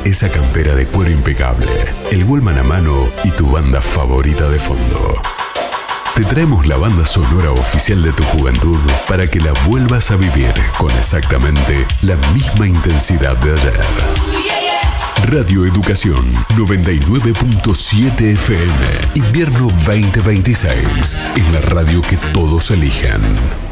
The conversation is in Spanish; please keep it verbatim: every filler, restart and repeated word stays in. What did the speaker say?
esa campera de cuero impecable, el Walkman a mano y tu banda favorita de fondo. Te traemos la banda sonora oficial de tu juventud para que la vuelvas a vivir con exactamente la misma intensidad de ayer. Radio Educación noventa y nueve punto siete F M, invierno veinte veintiséis, es la radio que todos eligen.